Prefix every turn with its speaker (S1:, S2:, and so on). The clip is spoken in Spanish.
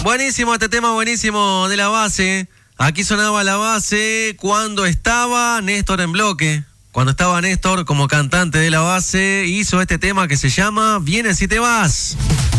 S1: Buenísimo este tema, buenísimo de La Base. Aquí sonaba La Base cuando estaba Néstor en bloque. Cuando estaba Néstor como cantante de La Base, hizo este tema que se llama Vienes y te vas.